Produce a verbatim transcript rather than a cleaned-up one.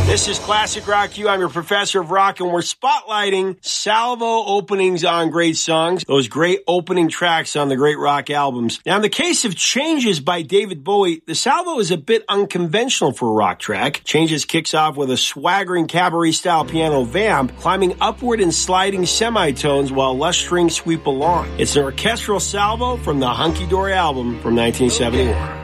This is Classic Rock U. I'm your professor of rock, and we're spotlighting salvo openings on great songs, those great opening tracks on the great rock albums. Now, in the case of Changes by David Bowie, the salvo is a bit unconventional for a rock track. Changes kicks off with a swaggering cabaret-style piano vamp, climbing upward and sliding semitones while lush strings sweep along. It's an orchestral salvo from the Hunky Dory album from nineteen seventy-one.